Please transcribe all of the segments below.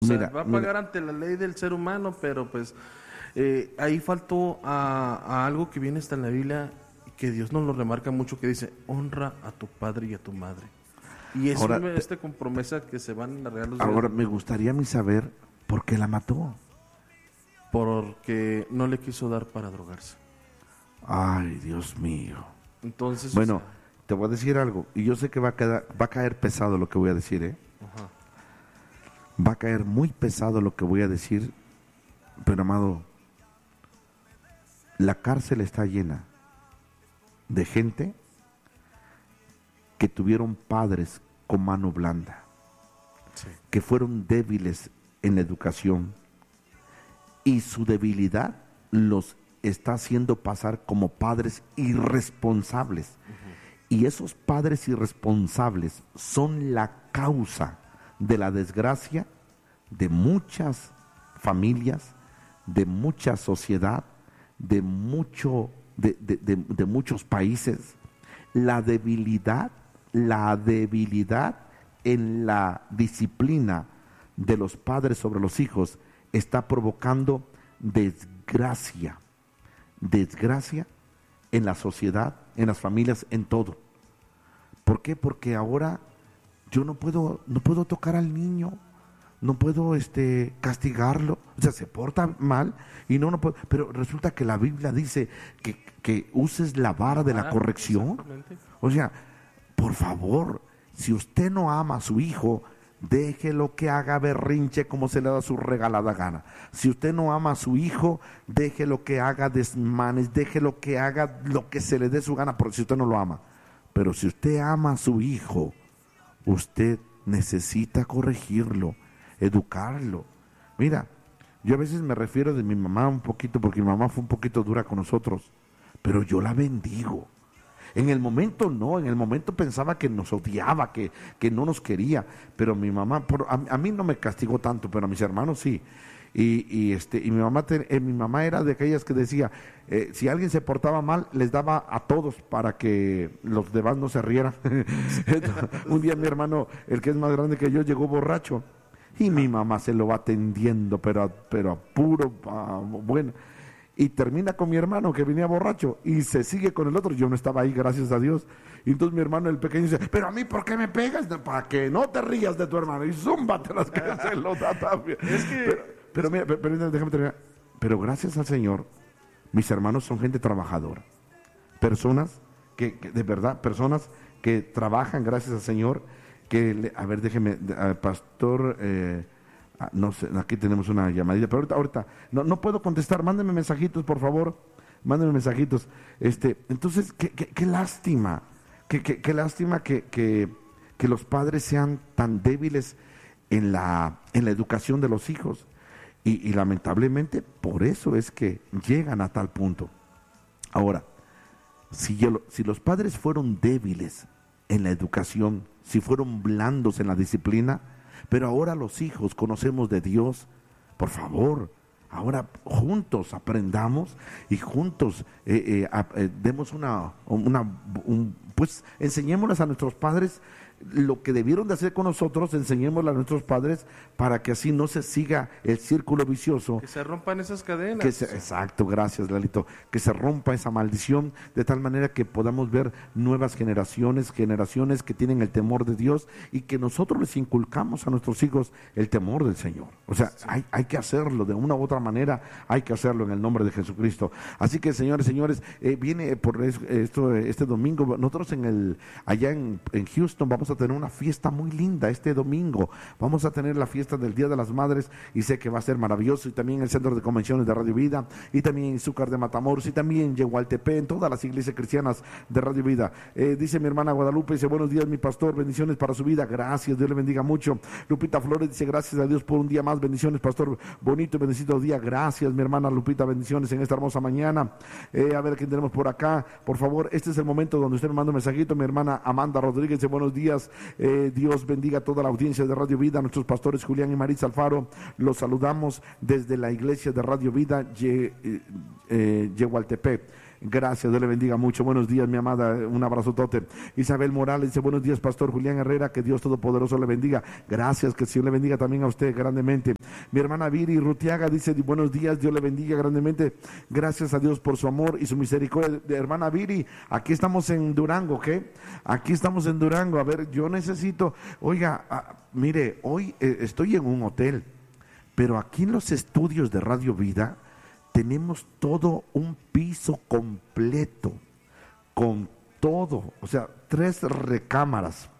Mira, va a pagar ante la ley del ser humano, pero pues ahí faltó a algo que viene hasta en la Biblia, que Dios nos lo remarca mucho, que dice, honra a tu padre y a tu madre. Y es Ahora, compromiso que se van a alargar los ahora días me gustaría a mí saber por qué la mató. porque no le quiso dar para drogarse. Ay, Dios mío. Entonces, Bueno, o sea, te voy a decir algo, y yo sé que va a caer pesado lo que voy a decir, ¿eh? ajá. Va a caer muy pesado lo que voy a decir, pero amado, la cárcel está llena de gente que tuvieron padres con mano blanda, Sí. que fueron débiles en la educación, y su debilidad los está haciendo pasar como padres irresponsables. Y esos padres irresponsables son la causa de la desgracia de muchas familias, de mucha sociedad, de muchos países. La debilidad en la disciplina de los padres sobre los hijos está provocando desgracia en la sociedad, en las familias, en todo. ¿Por qué? Porque ahora yo no puedo tocar al niño, no puedo castigarlo, o sea, se porta mal y no puedo, pero resulta que la Biblia dice que uses la vara de la corrección. Exactamente. O sea, por favor, si usted no ama a su hijo, déjelo que haga berrinche como se le da su regalada gana. Si usted no ama a su hijo, déjelo que haga desmanes, déjelo que haga lo que se le dé su gana, porque si usted no lo ama. Pero si usted ama a su hijo, usted necesita corregirlo, educarlo. Mira, yo a veces me refiero de mi mamá un poquito, porque mi mamá fue un poquito dura con nosotros, pero yo la bendigo. En el momento no, en el momento pensaba que nos odiaba, que no nos quería, pero mi mamá, a mí no me castigó tanto, pero a mis hermanos sí. Y mi mamá era de aquellas que decía, si alguien se portaba mal, les daba a todos para que los demás no se rieran. Un día mi hermano, el que es más grande que yo, llegó borracho y mi mamá se lo va atendiendo, pero a puro, bueno. Y termina con mi hermano que venía borracho y se sigue con el otro. Yo no estaba ahí, gracias a Dios. Y entonces mi hermano, el pequeño, dice, pero a mí, ¿por qué me pegas? Para que no te rías de tu hermano. Y zúmbate las que se lo da también. Es que... Pero mira, déjame terminar. Pero gracias al Señor, mis hermanos son gente trabajadora. Personas que de verdad, personas que trabajan gracias al Señor. A ver, déjeme, pastor... no sé, aquí tenemos una llamadita, pero ahorita no puedo contestar, mándenme mensajitos, por favor, mándenme mensajitos. Entonces, qué lástima, qué lástima que los padres sean tan débiles en la educación de los hijos, y lamentablemente por eso es que llegan a tal punto. Ahora, si los padres fueron débiles en la educación, si fueron blandos en la disciplina, pero ahora los hijos conocemos de Dios, por favor, ahora juntos aprendamos y juntos demos pues enseñémosles a nuestros padres lo que debieron de hacer con nosotros, enseñémosle a nuestros padres para que así no se siga el círculo vicioso. Que se rompan esas cadenas. Exacto, gracias Lalito, que se rompa esa maldición de tal manera que podamos ver nuevas generaciones que tienen el temor de Dios y que nosotros les inculcamos a nuestros hijos el temor del Señor. O sea, sí, hay que hacerlo de una u otra manera, hay que hacerlo en el nombre de Jesucristo. Así que señores, viene por esto este domingo, nosotros allá en Houston vamos a tener una fiesta muy linda este domingo. Vamos a tener la fiesta del Día de las Madres y sé que va a ser maravilloso, y también el Centro de Convenciones de Radio Vida, y también en Zúcar de Matamoros, y también en Yehualtepec, en todas las iglesias cristianas de Radio Vida. Dice mi hermana Guadalupe, dice, buenos días mi pastor, bendiciones para su vida, gracias, Dios le bendiga mucho. Lupita Flores dice, gracias a Dios por un día más, bendiciones pastor, bonito y bendecido día, gracias mi hermana Lupita, bendiciones en esta hermosa mañana. A ver quién tenemos por acá, por favor, este es el momento donde usted me manda un mensajito. Mi hermana Amanda Rodríguez dice, buenos días, Dios bendiga a toda la audiencia de Radio Vida, nuestros pastores Julián y Maritza Alfaro, los saludamos desde la iglesia de Radio Vida Yehualtepec. Gracias, Dios le bendiga mucho. Buenos días, mi amada, un abrazotote. Isabel Morales dice, buenos días, Pastor Julián Herrera, que Dios Todopoderoso le bendiga. Gracias, que el Señor le bendiga también a usted grandemente. Mi hermana Viri Rutiaga dice, buenos días, Dios le bendiga grandemente. Gracias a Dios por su amor y su misericordia. Hermana Viri, aquí estamos en Durango, ¿ok? Aquí estamos en Durango. A ver, yo necesito, oiga, mire, hoy estoy en un hotel, pero aquí en los estudios de Radio Vida tenemos todo un piso completo, con todo, o sea, tres recámaras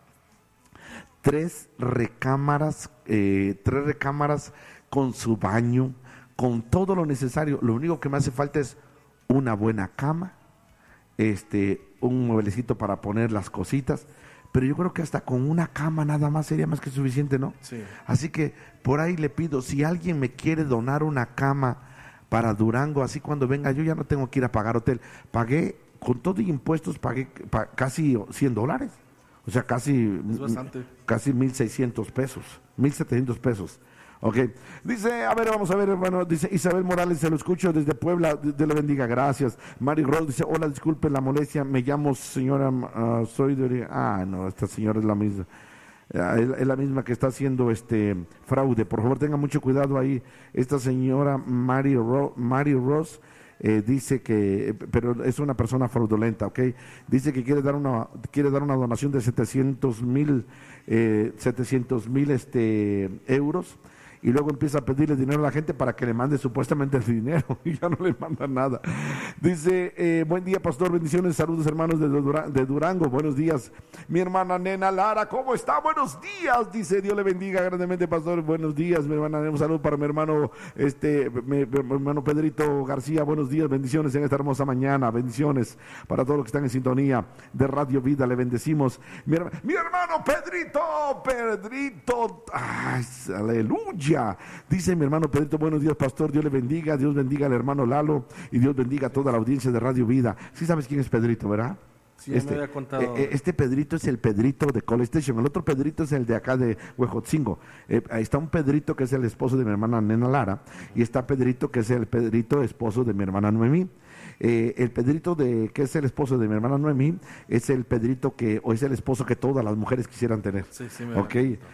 con su baño, con todo lo necesario. Lo único que me hace falta es una buena cama, un mueblecito para poner las cositas, pero yo creo que hasta con una cama nada más sería más que suficiente, ¿no? Sí. Así que por ahí le pido, si alguien me quiere donar una cama para Durango, así cuando venga yo ya no tengo que ir a pagar hotel. Pagué, con todo y impuestos, pagué casi $100, o sea, casi Es bastante. Casi 1,600 pesos, 1,700 pesos. Ok, dice, a ver, vamos a ver, hermano, dice Isabel Morales, se lo escucho desde Puebla, Dios le bendiga, gracias. Mari Rose dice, hola, disculpe la molestia, me llamo señora, soy de... no, esta señora es la misma. Es la misma que está haciendo fraude. Por favor, tenga mucho cuidado ahí. Esta señora Mary Ross dice que, pero es una persona fraudulenta, ¿ok? Dice que quiere dar una donación de 700,000 euros. Y luego empieza a pedirle dinero a la gente para que le mande supuestamente el dinero y ya no le manda nada. Dice, buen día, pastor, bendiciones, saludos hermanos de Durango, buenos días. Mi hermana Nena Lara, ¿cómo está? Buenos días, dice, Dios le bendiga grandemente, pastor, buenos días, mi hermana, un saludo para mi hermano, mi hermano Pedrito García, buenos días, bendiciones en esta hermosa mañana, bendiciones para todos los que están en sintonía de Radio Vida, le bendecimos. Mi hermano Pedrito, ay, aleluya. Dice mi hermano Pedrito, buenos días, pastor, Dios le bendiga, Dios bendiga al hermano Lalo y Dios bendiga a toda la audiencia de Radio Vida. Sí sabes quién es Pedrito, ¿verdad? Sí, me había contado. Este Pedrito es el Pedrito de Call Station, el otro Pedrito es el de acá de Huejotzingo. Ahí está un Pedrito que es el esposo de mi hermana Nena Lara y está Pedrito que es el Pedrito esposo de mi hermana Noemí. El Pedrito que es el esposo de mi hermana Noemí es el Pedrito o es el esposo que todas las mujeres quisieran tener. Sí, ok,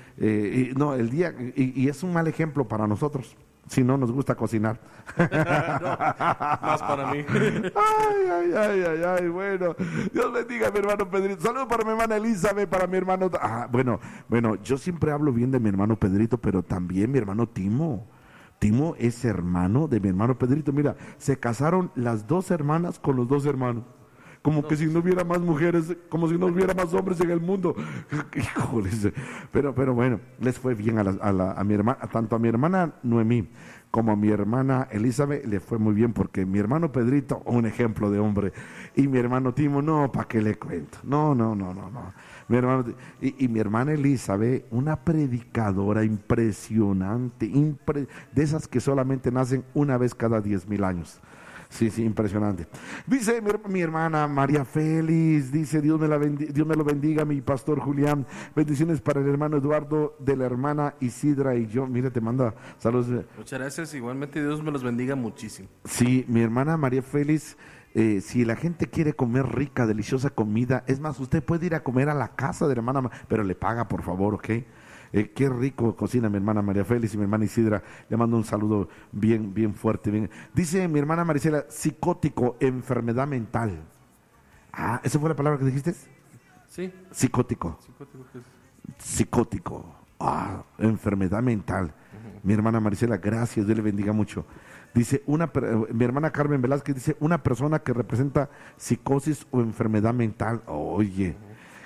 y es un mal ejemplo para nosotros si no nos gusta cocinar. No, más para mí. Ay, bueno, Dios bendiga a mi hermano Pedrito. Saludos para mi hermana Elizabeth, para mi hermano. Bueno, yo siempre hablo bien de mi hermano Pedrito, pero también mi hermano Timo. Timo es hermano de mi hermano Pedrito. Mira, se casaron las dos hermanas con los dos hermanos. Como que si no hubiera más mujeres, como si no hubiera más hombres en el mundo. Híjoles. Pero bueno, les fue bien a mi hermana, tanto a mi hermana Noemí como a mi hermana Elizabeth, le fue muy bien porque mi hermano Pedrito, un ejemplo de hombre, y mi hermano Timo, no, ¿para qué le cuento? No. Mi hermano, y mi hermana Elizabeth, una predicadora impresionante, de esas que solamente nacen una vez cada 10,000 años. Sí, impresionante. Dice mi hermana María Félix, dice, Dios me lo bendiga, mi pastor Julián. Bendiciones para el hermano Eduardo, de la hermana Isidra y yo. Mire, te manda saludos. Muchas gracias, igualmente Dios me los bendiga muchísimo. Sí, mi hermana María Félix, si la gente quiere comer rica, deliciosa comida, es más, usted puede ir a comer a la casa de la hermana, pero le paga, por favor, ¿ok? Qué rico cocina mi hermana María Félix y mi hermana Isidra. Le mando un saludo bien fuerte. Bien. Dice mi hermana Marisela, psicótico, enfermedad mental. ¿Esa fue la palabra que dijiste? Sí. Psicótico. ¿Qué es? Psicótico. Enfermedad mental. Mi hermana Marisela, gracias, Dios le bendiga mucho. Dice, mi hermana Carmen Velázquez dice, una persona que representa psicosis o enfermedad mental. Oye.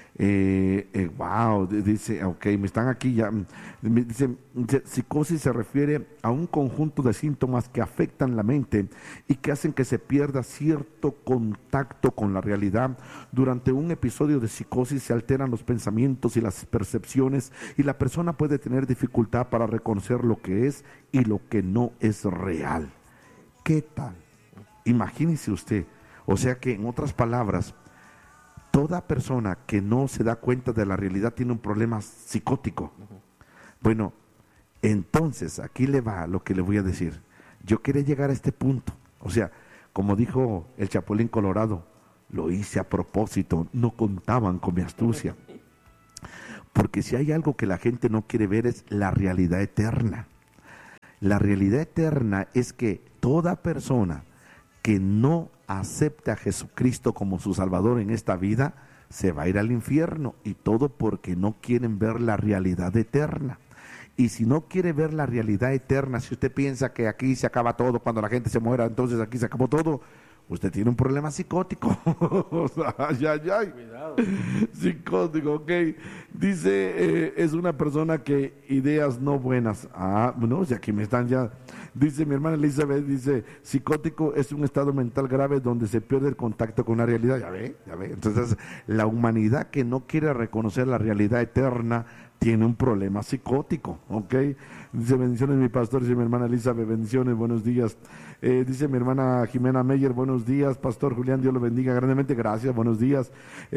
Wow, dice, ok, me están aquí ya, dice, psicosis se refiere a un conjunto de síntomas que afectan la mente y que hacen que se pierda cierto contacto con la realidad. Durante un episodio de psicosis se alteran los pensamientos y las percepciones y la persona puede tener dificultad para reconocer lo que es y lo que no es real. ¿Qué tal? Imagínese usted, o sea que en otras palabras, toda persona que no se da cuenta de la realidad tiene un problema psicótico. Bueno, entonces aquí le va lo que le voy a decir. Yo quería llegar a este punto. O sea, como dijo el Chapulín Colorado, lo hice a propósito, no contaban con mi astucia. Porque si hay algo que la gente no quiere ver es la realidad eterna. La realidad eterna es que toda persona que no acepte a Jesucristo como su Salvador en esta vida, se va a ir al infierno, y todo porque no quieren ver la realidad eterna. Y si no quiere ver la realidad eterna, si usted piensa que aquí se acaba todo, cuando la gente se muera, entonces aquí se acabó todo, usted tiene un problema psicótico. Ay, ay, ay. Cuidado. Psicótico, ok. Dice, es una persona que ideas no buenas. Ah, no, si aquí me están ya. Dice mi hermana Elizabeth, dice, psicótico es un estado mental grave donde se pierde el contacto con la realidad. Ya ve, ya ve. Entonces, la humanidad que no quiere reconocer la realidad eterna tiene un problema psicótico, ¿ok? Dice, bendiciones mi pastor, dice mi hermana Elizabeth, bendiciones, buenos días. Dice mi hermana Jimena Meyer, buenos días, pastor Julián, Dios lo bendiga grandemente, gracias, buenos días.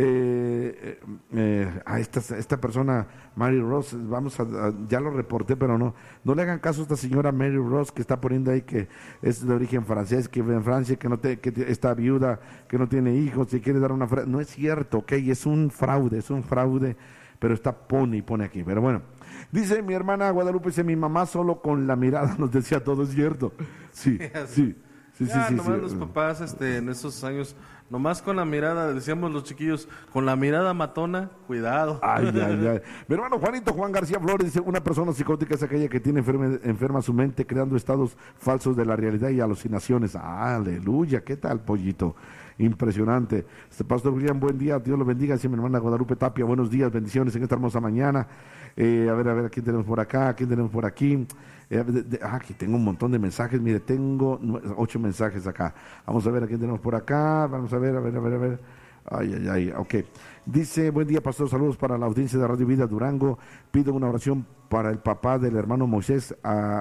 A esta persona, Mary Ross, ya lo reporté, pero no le hagan caso a esta señora Mary Ross que está poniendo ahí que es de origen francés, que vive en Francia, que está viuda, que no tiene hijos, si quiere dar una frase, no es cierto, ¿ok? Es un fraude, pero pone aquí, pero bueno. Dice mi hermana Guadalupe, dice, mi mamá solo con la mirada nos decía todo, es cierto. Sí. Nomás los papás en esos años, nomás con la mirada, decíamos los chiquillos, con la mirada matona, cuidado. Ay. Mi hermano Juan García Flores dice, una persona psicótica es aquella que tiene enferma su mente, creando estados falsos de la realidad y alucinaciones. Aleluya, ¿qué tal, pollito? Impresionante. Pastor Julián, buen día, Dios lo bendiga. Dice mi hermana Guadalupe Tapia, buenos días, bendiciones en esta hermosa mañana. A ver, ¿quién tenemos por acá? ¿Quién tenemos por aquí? Aquí tengo un montón de mensajes, mire, tengo 8 mensajes acá. Vamos a ver a quién tenemos por acá, vamos a ver. Ay, ok. Dice, buen día, pastor, saludos para la audiencia de Radio Vida Durango. Pido una oración para el papá del hermano Moisés,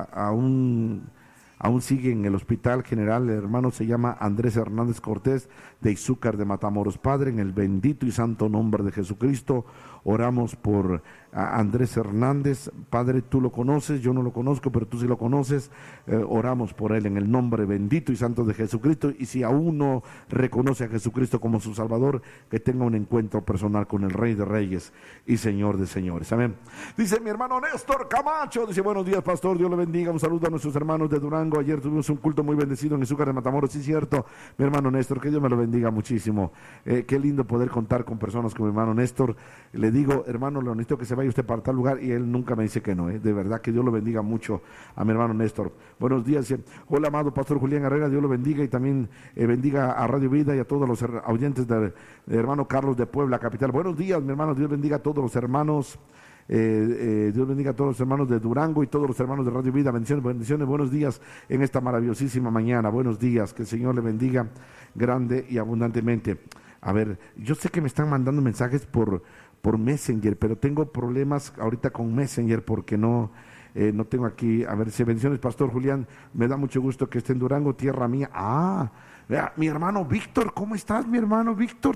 aún sigue en el hospital general, el hermano se llama Andrés Hernández Cortés, de Izúcar de Matamoros. Padre, en el bendito y santo nombre de Jesucristo, oramos por Andrés Hernández. Padre, tú lo conoces, yo no lo conozco, pero tú sí lo conoces. Oramos por él en el nombre bendito y santo de Jesucristo, y si aún no reconoce a Jesucristo como su Salvador, que tenga un encuentro personal con el Rey de Reyes y Señor de Señores. Amén. Dice mi hermano Néstor Camacho, dice, buenos días, pastor, Dios le bendiga, un saludo a nuestros hermanos de Durango. Ayer tuvimos un culto muy bendecido en Izúcar de Matamoros, sí, cierto, mi hermano Néstor, que Dios me lo bendiga muchísimo. Qué lindo poder contar con personas como mi hermano Néstor. Le digo, hermano, lo necesito que se vaya usted para tal lugar, y él nunca me dice que no, de verdad, que Dios lo bendiga mucho a mi hermano Néstor. Buenos días, hola amado pastor Julián Herrera, Dios lo bendiga, y también bendiga a Radio Vida y a todos los oyentes de hermano Carlos de Puebla, capital. Buenos días, mi hermano, Dios bendiga a todos los hermanos. Dios bendiga a todos los hermanos de Durango y todos los hermanos de Radio Vida. Bendiciones, buenos días en esta maravillosísima mañana. Buenos días, que el Señor le bendiga grande y abundantemente. A ver, yo sé que me están mandando mensajes por Messenger, pero tengo problemas ahorita con Messenger porque no tengo aquí. A ver, si bendiciones, pastor Julián, me da mucho gusto que esté en Durango, tierra mía. Vea, mi hermano Víctor, ¿cómo estás, mi hermano Víctor?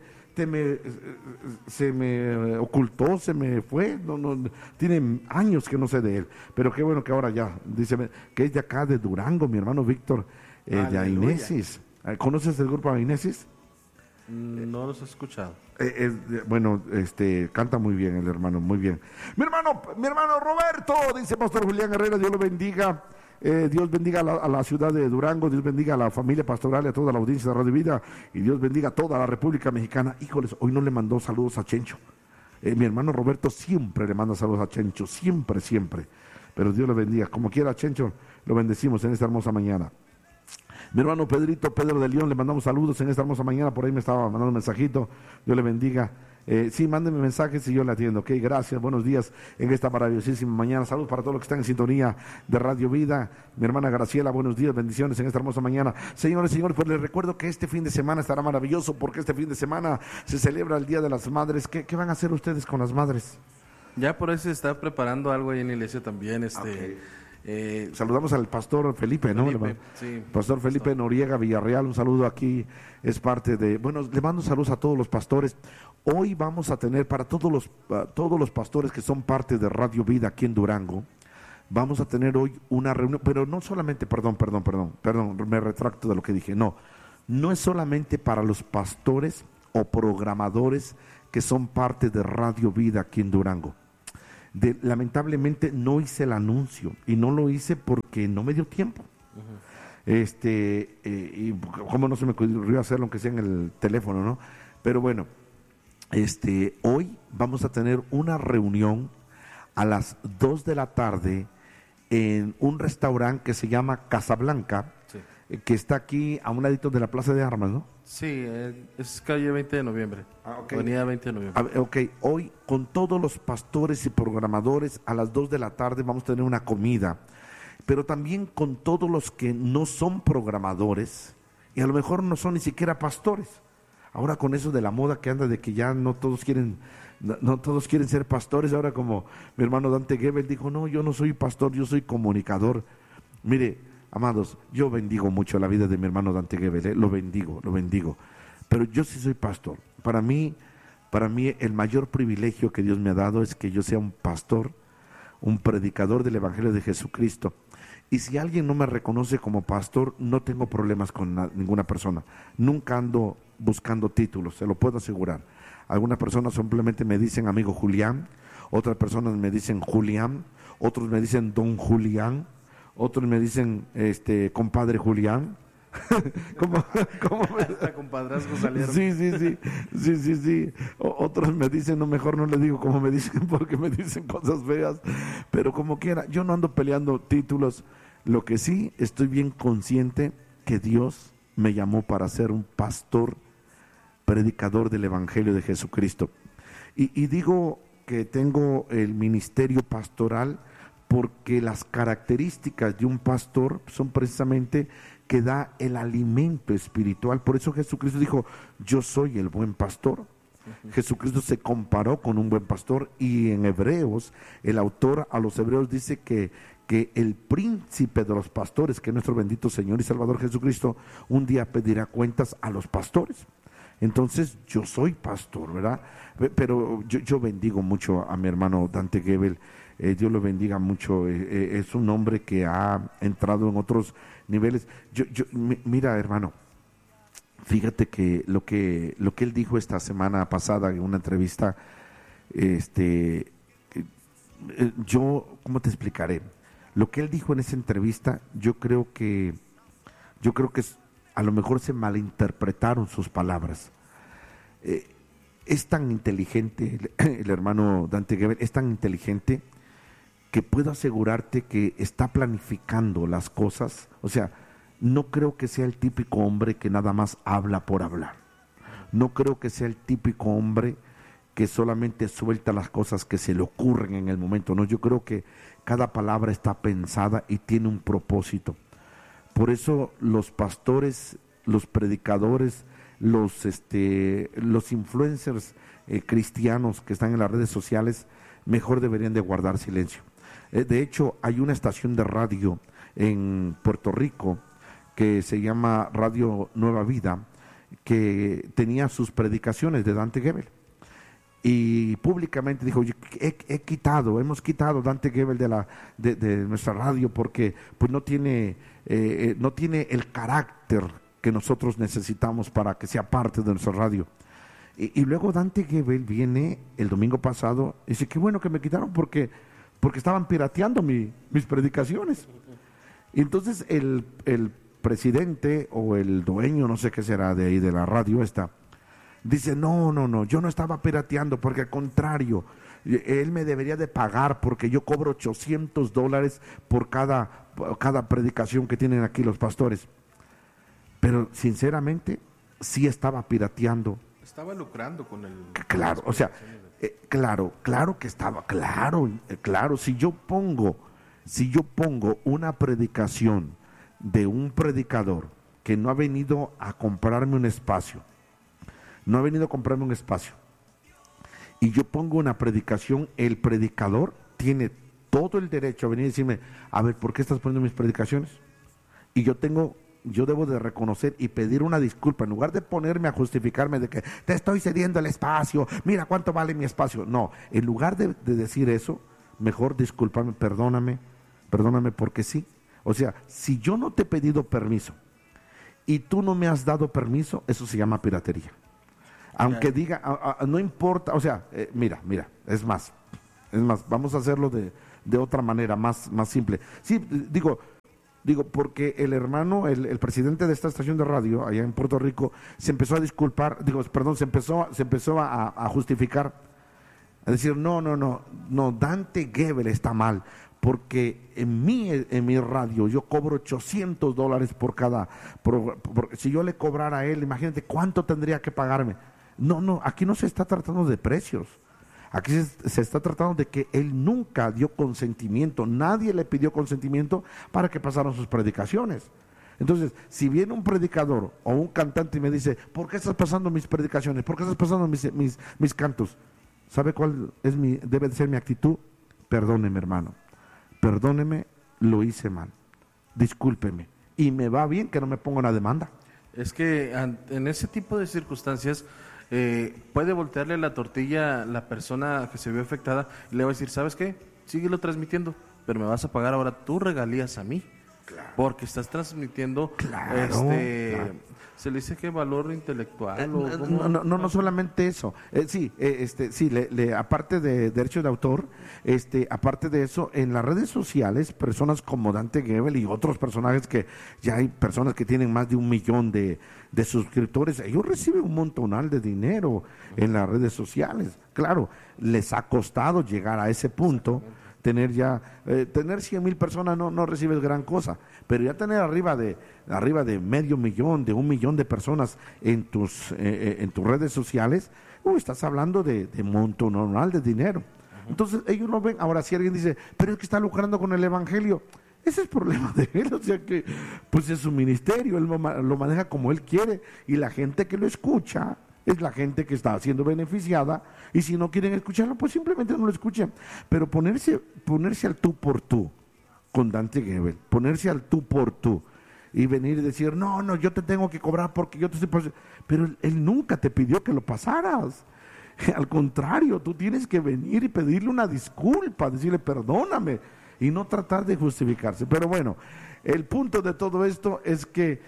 Se me ocultó, se me fue, no, tiene años que no sé de él, pero qué bueno que ahora ya, dice que es de acá de Durango, mi hermano Víctor, de Ainesis. ¿Conoces el grupo Ainesis? No los he escuchado. Bueno, canta muy bien el hermano, muy bien. Mi hermano Roberto, dice pastor Julián Herrera, Dios lo bendiga. Dios bendiga a la ciudad de Durango, Dios bendiga a la familia pastoral y a toda la audiencia de Radio Vida, y Dios bendiga a toda la República Mexicana. Híjoles, hoy no le mandó saludos a Chencho. Mi hermano Roberto siempre le manda saludos a Chencho, siempre. Pero Dios le bendiga. Como quiera, Chencho, lo bendecimos en esta hermosa mañana. Mi hermano Pedro de León, le mandamos saludos en esta hermosa mañana, por ahí me estaba mandando un mensajito, Dios le bendiga. Sí, mándenme mensajes y yo le atiendo, ok, gracias, buenos días en esta maravillosísima mañana. Saludos para todos los que están en sintonía de Radio Vida. Mi hermana Graciela, buenos días, bendiciones en esta hermosa mañana. Señores, pues les recuerdo que este fin de semana estará maravilloso, porque este fin de semana se celebra el Día de las Madres. ¿Qué van a hacer ustedes con las madres? Ya por ahí se está preparando algo ahí en la iglesia también, Okay. Saludamos al pastor Felipe, ¿no? Sí, pastor Felipe Noriega Villarreal, un saludo aquí, es parte de, bueno, le mando saludos a todos los pastores. Hoy vamos a tener para todos los pastores que son parte de Radio Vida aquí en Durango, vamos a tener hoy una reunión, pero no solamente, perdón, me retracto de lo que dije, no es solamente para los pastores o programadores que son parte de Radio Vida aquí en Durango. Lamentablemente no hice el anuncio y no lo hice porque no me dio tiempo. Y cómo no se me ocurrió hacerlo aunque sea en el teléfono, ¿no? Pero bueno, hoy vamos a tener una reunión a las 2 de la tarde en un restaurante que se llama Casablanca, sí, que está aquí a un ladito de la Plaza de Armas, ¿no? Sí, es calle 20 de noviembre, okay. Avenida 20 de noviembre. Ok, hoy con todos los pastores y programadores a las 2 de la tarde vamos a tener una comida, pero también con todos los que no son programadores y a lo mejor no son ni siquiera pastores. Ahora con eso de la moda que anda de que ya no todos quieren ser pastores, ahora como mi hermano Dante Gebel dijo, no, yo no soy pastor, yo soy comunicador. Mire, amados, yo bendigo mucho la vida de mi hermano Dante Gebel, lo bendigo, pero yo sí soy pastor. Para mí el mayor privilegio que Dios me ha dado es que yo sea un pastor, un predicador del Evangelio de Jesucristo. Y si alguien no me reconoce como pastor, no tengo problemas con ninguna persona. Nunca ando buscando títulos, se lo puedo asegurar. Algunas personas simplemente me dicen amigo Julián, otras personas me dicen Julián, otros me dicen don Julián, otros me dicen compadre Julián. ¿Cómo hasta compadrazgos salieron. Sí. Otros me dicen, no, mejor no le digo como me dicen porque me dicen cosas feas, pero como quiera, yo no ando peleando títulos. Lo que sí estoy bien consciente que Dios me llamó para ser un pastor, predicador del Evangelio de Jesucristo. Y digo que tengo el ministerio pastoral porque las características de un pastor son precisamente que da el alimento espiritual. Por eso Jesucristo dijo, yo soy el buen pastor. Jesucristo se comparó con un buen pastor y en Hebreos, el autor a los Hebreos dice que el príncipe de los pastores, que es nuestro bendito Señor y Salvador Jesucristo, un día pedirá cuentas a los pastores. Entonces yo soy pastor, ¿verdad? Pero yo bendigo mucho a mi hermano Dante Gebel, Dios lo bendiga mucho, es un hombre que ha entrado en otros niveles. Mira, hermano, fíjate que lo que él dijo esta semana pasada en una entrevista, ¿cómo te explicaré? Lo que él dijo en esa entrevista, yo creo que a lo mejor se malinterpretaron sus palabras. Es tan inteligente, el hermano Dante Gebel, es tan inteligente que puedo asegurarte que está planificando las cosas. O sea, no creo que sea el típico hombre que nada más habla por hablar. No creo que sea el típico hombre que solamente suelta las cosas que se le ocurren en el momento. No, yo creo que cada palabra está pensada y tiene un propósito. Por eso los pastores, los predicadores, los influencers cristianos que están en las redes sociales, mejor deberían de guardar silencio. De hecho, hay una estación de radio en Puerto Rico que se llama Radio Nueva Vida, que tenía sus predicaciones de Dante Gebel. Y públicamente dijo, hemos quitado Dante Gebel de nuestra radio porque pues no tiene el carácter que nosotros necesitamos para que sea parte de nuestra radio. Y luego Dante Gebel viene el domingo pasado y dice, qué bueno que me quitaron porque estaban pirateando mis predicaciones. Y entonces el presidente o el dueño, no sé qué será de ahí de la radio esta, dice, no, yo no estaba pirateando, porque al contrario, él me debería de pagar porque yo cobro $800 por cada predicación que tienen aquí los pastores. Pero sinceramente, sí estaba pirateando. Estaba lucrando con el... Claro, o sea, claro que estaba, claro, si yo pongo una predicación de un predicador que no ha venido a comprarme un espacio, y yo pongo una predicación, el predicador tiene todo el derecho a venir y decirme, a ver, ¿por qué estás poniendo mis predicaciones? Y yo debo de reconocer y pedir una disculpa, en lugar de ponerme a justificarme de que te estoy cediendo el espacio, mira cuánto vale mi espacio. No, en lugar de decir eso, mejor discúlpame, perdóname, perdóname porque sí. O sea, si yo no te he pedido permiso y tú no me has dado permiso, eso se llama piratería. Aunque diga, no importa, o sea, mira, es más, vamos a hacerlo de otra manera, más simple. Sí, digo, porque el hermano, el presidente de esta estación de radio, allá en Puerto Rico, se empezó a disculpar, se empezó a justificar, a decir, no, Dante Gebel está mal, porque en mi radio yo cobro $800 por cada, si yo le cobrara a él, imagínate cuánto tendría que pagarme. No, aquí no se está tratando de precios. Aquí se está tratando de que él nunca dio consentimiento, nadie le pidió consentimiento para que pasaran sus predicaciones. Entonces, si viene un predicador o un cantante y me dice, ¿por qué estás pasando mis predicaciones? ¿Por qué estás pasando mis cantos? ¿Sabe cuál debe de ser mi actitud? Perdóneme, hermano, perdóneme, lo hice mal, discúlpeme, y me va bien que no me ponga una demanda. Es que en ese tipo de circunstancias puede voltearle la tortilla a la persona que se vio afectada y le va a decir, ¿sabes qué? Síguelo transmitiendo, pero me vas a pagar ahora tus regalías a mí. Claro. Porque estás transmitiendo, claro. se le dice que valor intelectual. No solamente eso. Aparte de derechos de autor, aparte de eso, en las redes sociales, personas como Dante Gebel y otros personajes que ya hay personas que tienen más de 1 millón de suscriptores, ellos reciben un montonal de dinero en las redes sociales. Claro, les ha costado llegar a ese punto. Tener 100,000 personas no recibes gran cosa, pero ya tener arriba de 500,000, de 1 millón de personas en tus redes sociales, estás hablando de monto normal de dinero. Entonces ellos lo ven. Ahora, si alguien dice, pero es que está lucrando con el evangelio, ese es el problema de él. O sea que pues es su ministerio, él lo maneja como él quiere, y la gente que lo escucha es la gente que está siendo beneficiada, y si no quieren escucharlo, pues simplemente no lo escuchen. Pero ponerse al tú por tú con Dante Gebel, ponerse al tú por tú y venir y decir, no, yo te tengo que cobrar porque yo te estoy... Pero él nunca te pidió que lo pasaras. Al contrario, tú tienes que venir y pedirle una disculpa, decirle perdóname, y no tratar de justificarse. Pero bueno, el punto de todo esto es que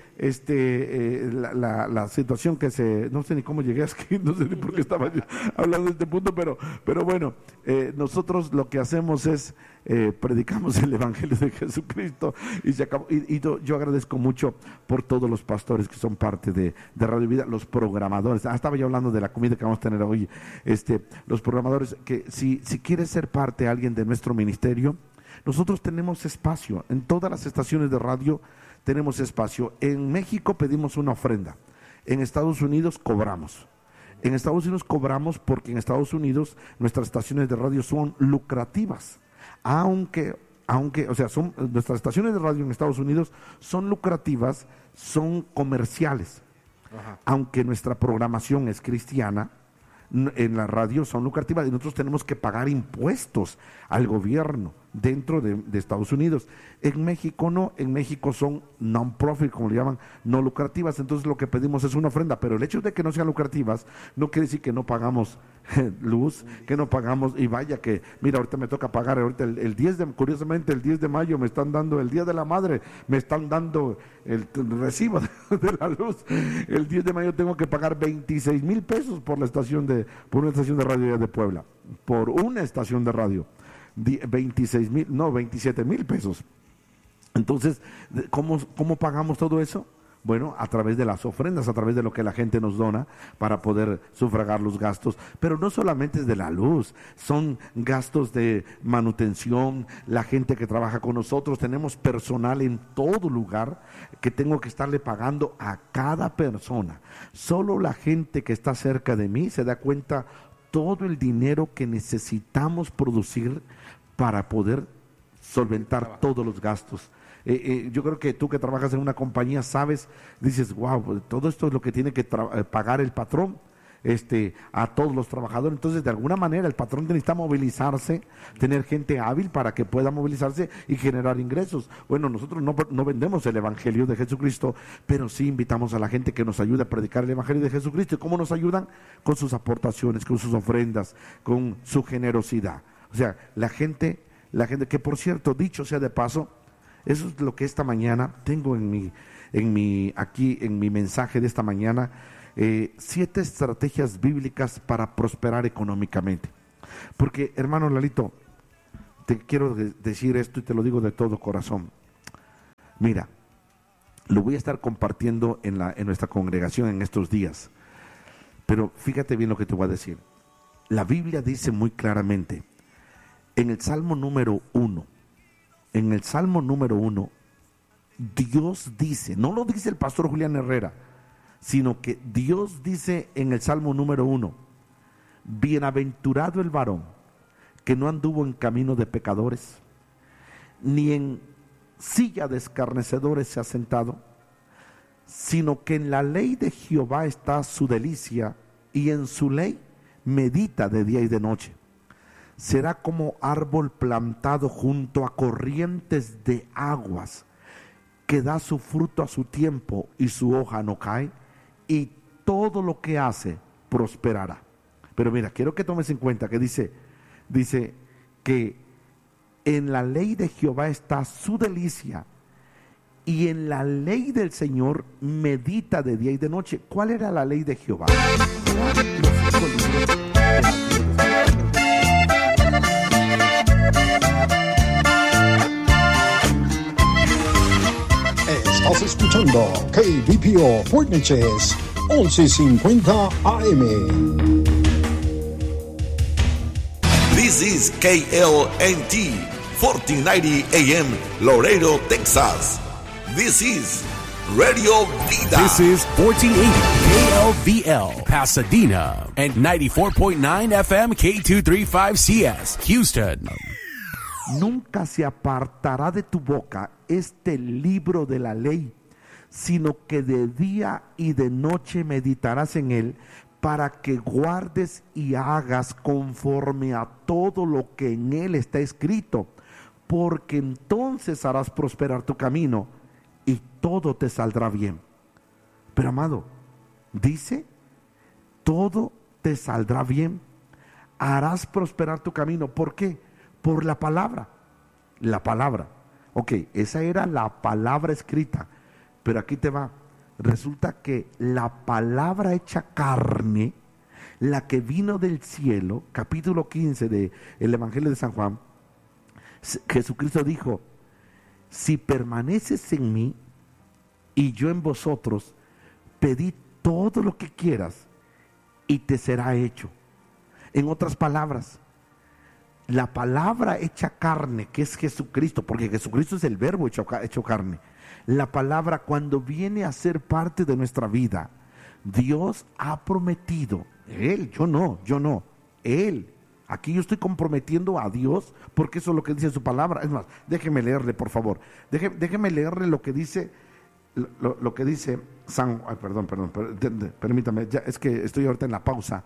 la situación que no sé ni cómo llegué aquí, no sé ni por qué estaba hablando de este punto, pero bueno, nosotros lo que hacemos es predicamos el Evangelio de Jesucristo, y se acabó. Y yo agradezco mucho por todos los pastores que son parte de Radio Vida, los programadores. Estaba yo hablando de la comida que vamos a tener hoy. Los programadores, que si quieres ser parte alguien de nuestro ministerio, nosotros tenemos espacio, en todas las estaciones de radio tenemos espacio. En México pedimos una ofrenda, en Estados Unidos cobramos. En Estados Unidos cobramos porque en Estados Unidos nuestras estaciones de radio son lucrativas, aunque nuestras estaciones de radio en Estados Unidos son lucrativas, son comerciales. Ajá. Aunque nuestra programación es cristiana, en la radio son lucrativas y nosotros tenemos que pagar impuestos al gobierno dentro de Estados Unidos. En México no, en México son non-profit, como le llaman, no lucrativas. Entonces lo que pedimos es una ofrenda, pero el hecho de que no sean lucrativas no quiere decir que no pagamos luz, que no pagamos. Y vaya que, mira, ahorita me toca pagar, ahorita curiosamente el 10 de mayo me están dando, el Día de la Madre, me están dando el recibo de la luz. El 10 de mayo tengo que pagar 26,000 pesos por una estación de radio de Puebla, por una estación de radio. 27,000 pesos. Entonces, ¿cómo pagamos todo eso? Bueno, a través de las ofrendas, a través de lo que la gente nos dona para poder sufragar los gastos. Pero no solamente es de la luz, son gastos de manutención, la gente que trabaja con nosotros, tenemos personal en todo lugar que tengo que estarle pagando a cada persona. Solo la gente que está cerca de mí se da cuenta todo el dinero que necesitamos producir para poder solventar todos los gastos. Yo creo que tú que trabajas en una compañía sabes, dices, wow, todo esto es lo que tiene que pagar el patrón a todos los trabajadores. Entonces, de alguna manera, el patrón necesita movilizarse, tener gente hábil para que pueda movilizarse y generar ingresos. Bueno, nosotros no vendemos el Evangelio de Jesucristo, pero sí invitamos a la gente que nos ayude a predicar el Evangelio de Jesucristo. ¿Y cómo nos ayudan? Con sus aportaciones, con sus ofrendas, con su generosidad. O sea, la gente La gente, que por cierto, dicho sea de paso, eso es lo que esta mañana tengo aquí en mi mensaje de esta mañana, 7 estrategias bíblicas para prosperar económicamente. Porque, hermano Lalito, te quiero decir esto y te lo digo de todo corazón. Mira, lo voy a estar compartiendo en nuestra congregación en estos días. Pero fíjate bien lo que te voy a decir. La Biblia dice muy claramente, en el Salmo número 1, Dios dice, no lo dice el pastor Julián Herrera, sino que Dios dice en el Salmo número 1, bienaventurado el varón que no anduvo en camino de pecadores, ni en silla de escarnecedores se ha sentado, sino que en la ley de Jehová está su delicia, y en su ley medita de día y de noche. Será como árbol plantado junto a corrientes de aguas, que da su fruto a su tiempo y su hoja no cae, y todo lo que hace prosperará. Pero mira, quiero que tomes en cuenta que dice que en la ley de Jehová está su delicia, y en la ley del Señor medita de día y de noche. ¿Cuál era la ley de Jehová? Estás escuchando KBPO Fort Neches 1150 AM. This is KLNT 1490 AM Laredo, Texas. This is Radio Vida. This is 1480 KLVL Pasadena and 94.9 FM K235CS Houston. Nunca se apartará de tu boca este libro de la ley, sino que de día y de noche meditarás en él, para que guardes y hagas conforme a todo lo que en él está escrito, porque entonces harás prosperar tu camino y todo te saldrá bien. Pero amado, dice, todo te saldrá bien, harás prosperar tu camino. ¿Por qué? Por la palabra. La palabra. Ok, esa era la palabra escrita, pero aquí te va. Resulta que la palabra hecha carne, la que vino del cielo, capítulo 15 del Evangelio de San Juan, Jesucristo dijo, si permaneces en mí y yo en vosotros, pedid todo lo que quieras y te será hecho. En otras palabras, la palabra hecha carne, que es Jesucristo, porque Jesucristo es el verbo hecho carne. La palabra, cuando viene a ser parte de nuestra vida, Dios ha prometido, Él, yo no, Él. Aquí yo estoy comprometiendo a Dios, porque eso es lo que dice su palabra. Es más, déjeme leerle, por favor. Déjeme leerle lo que dice, lo que dice permítame, ya, es que estoy ahorita en la pausa,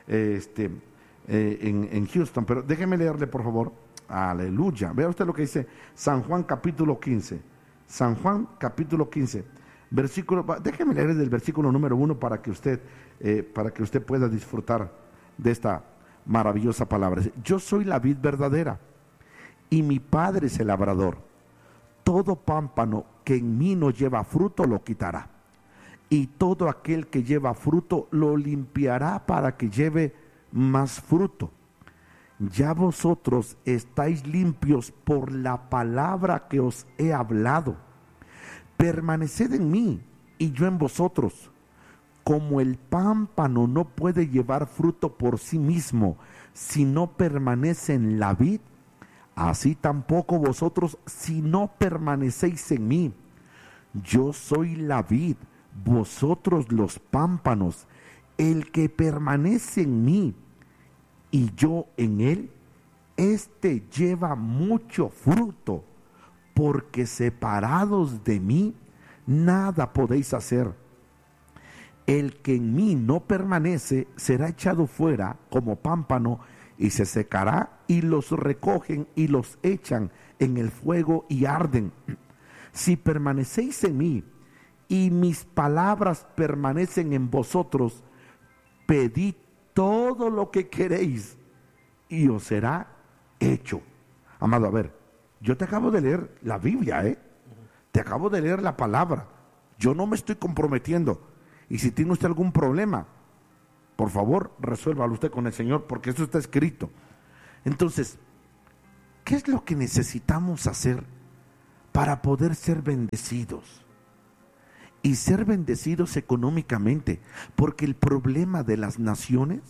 en Houston, pero déjeme leerle, por favor. Aleluya. Vea usted lo que dice San Juan capítulo 15. San Juan capítulo 15, déjeme leer desde el versículo número 1 para que usted pueda disfrutar de esta maravillosa palabra. Yo soy la vid verdadera y mi Padre es el labrador. Todo pámpano que en mí no lleva fruto lo quitará, y todo aquel que lleva fruto lo limpiará para que lleve más fruto. Ya vosotros estáis limpios por la palabra que os he hablado. Permaneced en mí y yo en vosotros. Como el pámpano no puede llevar fruto por sí mismo si no permanece en la vid, así tampoco vosotros si no permanecéis en mí. Yo soy la vid, vosotros los pámpanos. El que permanece en mí y yo en él, éste lleva mucho fruto, porque separados de mí nada podéis hacer. El que en mí no permanece será echado fuera como pámpano y se secará, y los recogen y los echan en el fuego y arden. Si permanecéis en mí y mis palabras permanecen en vosotros, pedid todo lo que queréis y os será hecho. Amado, a ver, yo te acabo de leer la Biblia, te acabo de leer la palabra. Yo no me estoy comprometiendo. Y si tiene usted algún problema, por favor, resuélvalo usted con el Señor, porque eso está escrito. Entonces, ¿qué es lo que necesitamos hacer para poder ser bendecidos? Y ser bendecidos económicamente, porque el problema de las naciones,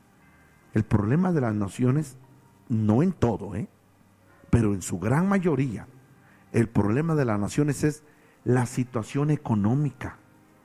no en todo, pero en su gran mayoría, el problema de las naciones es la situación económica.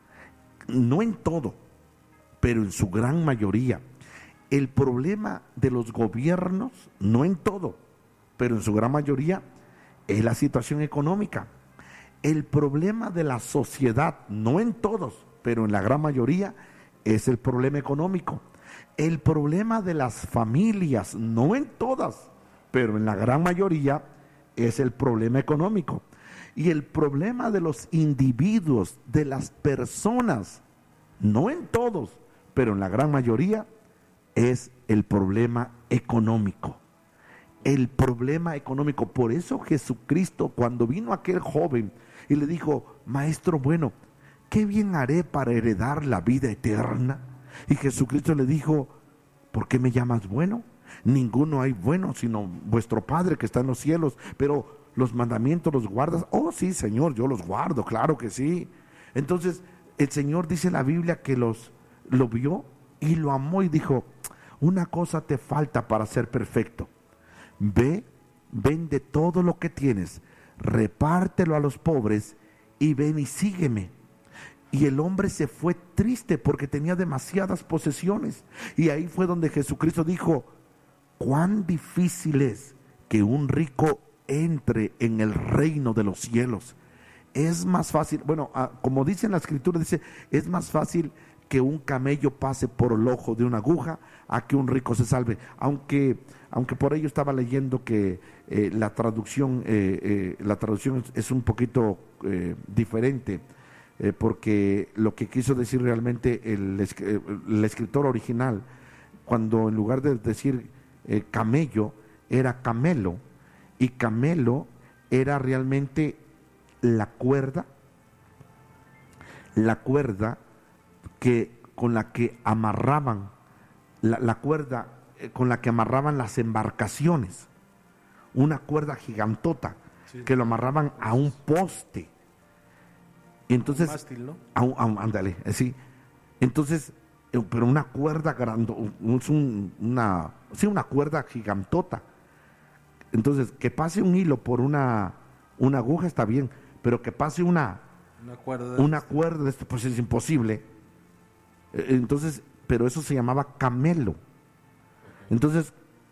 No en todo, pero en su gran mayoría. El problema de los gobiernos, no en todo, pero en su gran mayoría, es la situación económica. El problema de la sociedad, no en todos, pero en la gran mayoría, es el problema económico. El problema de las familias, no en todas, pero en la gran mayoría, es el problema económico. Y el problema de los individuos, de las personas, no en todos, pero en la gran mayoría, es el problema económico. El problema económico. Por eso Jesucristo, cuando vino aquel joven y le dijo: maestro bueno, ¿qué bien haré para heredar la vida eterna? Y Jesucristo le dijo: ¿por qué me llamas bueno? Ninguno hay bueno sino vuestro Padre que está en los cielos. Pero los mandamientos los guardas. Oh sí, Señor, yo los guardo, claro que sí. Entonces el Señor dice en la Biblia que lo vio y lo amó y dijo: una cosa te falta para ser perfecto. Ve, vende todo lo que tienes, repártelo a los pobres y ven y sígueme. Y el hombre se fue triste porque tenía demasiadas posesiones. Y ahí fue donde Jesucristo dijo: cuán difícil es que un rico entre en el reino de los cielos. Es más fácil, bueno, como dice en la Escritura, dice, es más fácil que un camello pase por el ojo de una aguja a que un rico se salve. Aunque por ello estaba leyendo que la traducción es un poquito diferente, porque lo que quiso decir realmente el escritor original, cuando en lugar de decir camello, era camelo, y camelo era realmente la cuerda que con la que amarraban la cuerda con la que amarraban las embarcaciones, una cuerda gigantota, sí, que lo amarraban a un poste. Entonces, mástil, ¿no? Ándale, sí. Entonces, pero una cuerda una cuerda gigantota. Entonces, que pase un hilo por una aguja está bien, pero que pase una cuerda de esto, pues es imposible. Entonces, pero eso se llamaba camelo. Entonces,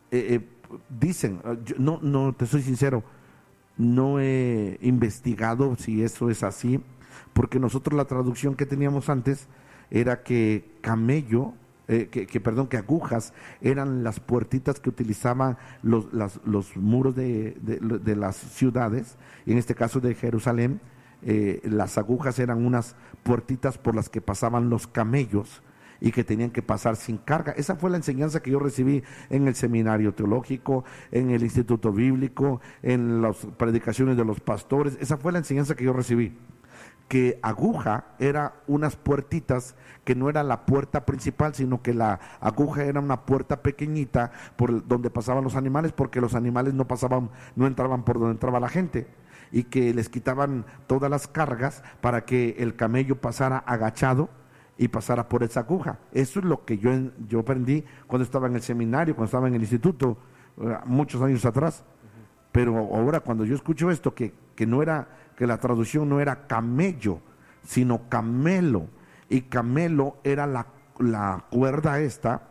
dicen, no, te soy sincero, no he investigado si eso es así, porque nosotros la traducción que teníamos antes era que camello, que agujas eran las puertitas que utilizaban los muros de las ciudades, en este caso de Jerusalén. Las agujas eran unas puertitas por las que pasaban los camellos y que tenían que pasar sin carga. Esa fue la enseñanza que yo recibí en el seminario teológico, en el instituto bíblico, en las predicaciones de los pastores. Esa fue la enseñanza que yo recibí, que aguja era unas puertitas que no era la puerta principal, sino que la aguja era una puerta pequeñita por donde pasaban los animales, porque los animales no entraban por donde entraba la gente, y que les quitaban todas las cargas para que el camello pasara agachado y pasara por esa aguja. Eso es lo que yo aprendí cuando estaba en el seminario, cuando estaba en el instituto, muchos años atrás. Pero ahora cuando yo escucho esto, que la traducción no era camello, sino camelo, y camelo era la cuerda esta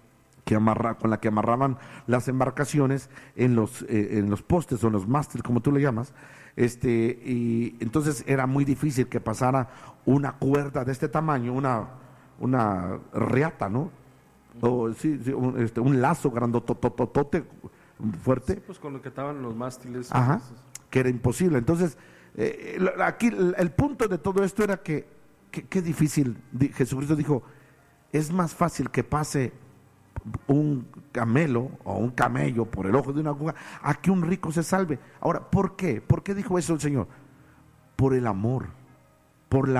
con la que amarraban las embarcaciones en los postes o en los mástiles, como tú le llamas, y entonces era muy difícil que pasara una cuerda de este tamaño, una reata, ¿no? O sí, un lazo grandotototote fuerte. Sí, pues con lo que estaban los mástiles. Ajá, que era imposible. Entonces, aquí el punto de todo esto era que qué difícil. Jesucristo dijo: es más fácil que pase un camelo o un camello por el ojo de una aguja a que un rico se salve. Ahora, ¿por qué? ¿Por qué dijo eso el Señor? Por el amor, por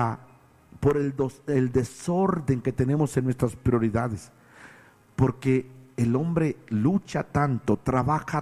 el desorden que tenemos en nuestras prioridades, porque el hombre lucha tanto, trabaja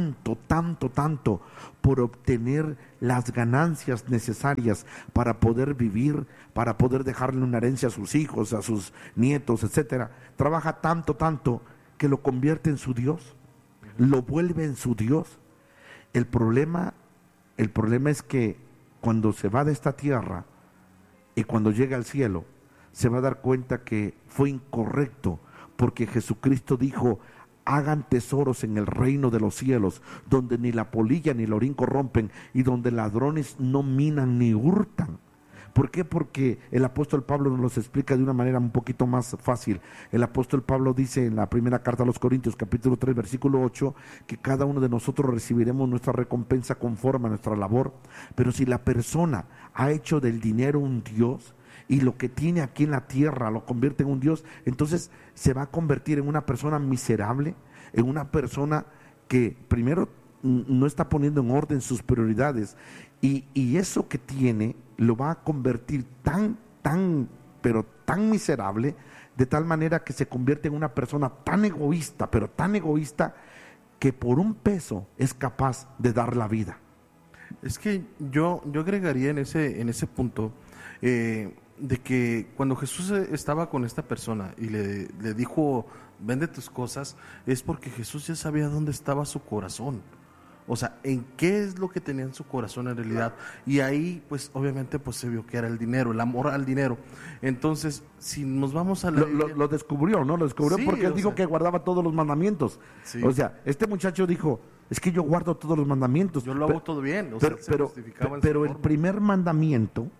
tanto por obtener las ganancias necesarias para poder vivir, para poder dejarle una herencia a sus hijos, a sus nietos, etcétera. Trabaja tanto que lo convierte en su Dios, lo vuelve en su Dios. El problema es que cuando se va de esta tierra y cuando llega al cielo, se va a dar cuenta que fue incorrecto, porque Jesucristo dijo: hagan tesoros en el reino de los cielos, donde ni la polilla ni el orín corrompen, y donde ladrones no minan ni hurtan. ¿Por qué? Porque el apóstol Pablo nos los explica de una manera un poquito más fácil. El apóstol Pablo dice en la primera carta a los Corintios, capítulo 3, versículo 8, que cada uno de nosotros recibiremos nuestra recompensa conforme a nuestra labor. Pero si la persona ha hecho del dinero un Dios, y lo que tiene aquí en la tierra lo convierte en un Dios, entonces se va a convertir en una persona miserable, en una persona que primero no está poniendo en orden sus prioridades, y eso que tiene lo va a convertir pero tan miserable, de tal manera que se convierte en una persona tan egoísta, pero tan egoísta, que por un peso es capaz de dar la vida. Es que yo agregaría en ese punto, de que cuando Jesús estaba con esta persona y le dijo: vende tus cosas, es porque Jesús ya sabía dónde estaba su corazón, o sea, en qué es lo que tenía en su corazón en realidad, y ahí pues obviamente pues se vio que era el dinero, el amor al dinero. Entonces, si nos vamos a la Biblia, lo descubrió, ¿no? Lo descubrió, sí, porque él dijo que guardaba todos los mandamientos. Sí. O sea, este muchacho dijo: es que yo guardo todos los mandamientos, yo lo hago todo bien. O pero el primer mandamiento